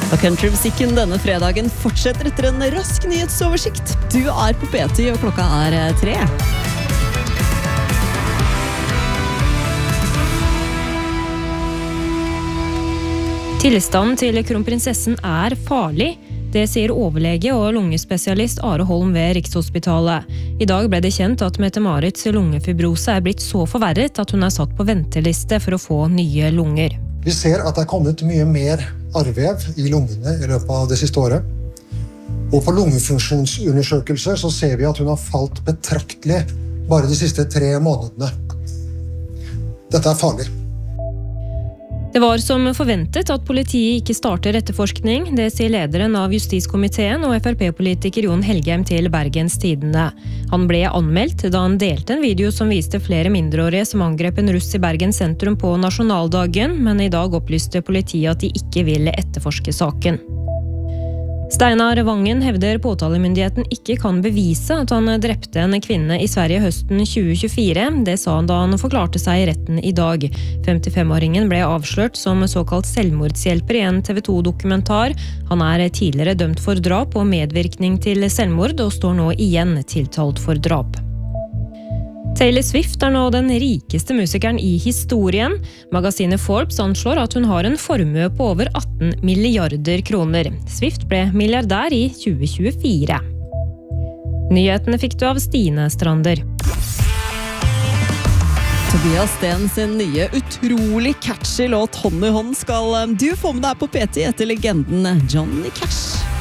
Og countrymusikken denne fredagen fortsetter etter en rask nyhetsoversikt. Du på P10 og klokka 3. Tilstanden til kronprinsessen farlig. Det sier overlege og lungespesialist Are Holm ved Rikshospitalet. I dag ble det kjent at Mette-Marits lungefibrose blitt så forverret at hun satt på venteliste for å få nye lunger. Vi ser at det kommet mye mer arrvev i lungene i løpet av det siste året. Og på lungefunksjonsundersøkelser så ser vi at hun har falt betraktelig bare de siste 3 månedene. Dette farlig. Det var som forventet at politiet ikke starter etterforskning. Det sier lederen av Justiskomiteen og FrP-politiker Jon Helgheim til Bergens Tidende. Han ble anmeldt da han delte en video som viste flere mindreårige som angrep en russ i Bergen sentrum på nasjonaldagen, men i dag opplyste politiet at de ikke ville etterforske saken. Steinar Vangen hevder påtalemyndigheten ikke kan bevise at han drepte en kvinne i Sverige høsten 2024. Det sa han da han forklarte seg i retten i dag. 55-åringen ble avslørt som såkalt selvmordshjelper i en TV 2-dokumentar. Han tidligere dømt for drap og medvirkning til selvmord og står nå igjen tiltalt for drap. Taylor Swift nå den rikeste musikeren i historien. Magasinet Forbes anslår at hun har en formue på over 18 milliarder kroner. Swift ble milliardær i 2024. Nyhetene fikk du av Stine Strander. Tobias Sten sin nye utrolig catchy låt Hånd i hånd skal du få med deg på P10 etter legenden Johnny Cash.